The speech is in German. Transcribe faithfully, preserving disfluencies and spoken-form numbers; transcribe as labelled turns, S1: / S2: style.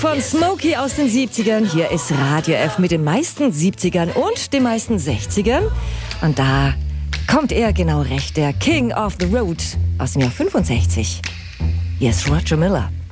S1: von Smokey aus den siebzigern. Hier ist Radio F mit den meisten siebzigern und den meisten sechzigern. Und da kommt er genau recht, der King of the Road aus dem Jahr fünfundsechzig. Hier ist Roger Miller.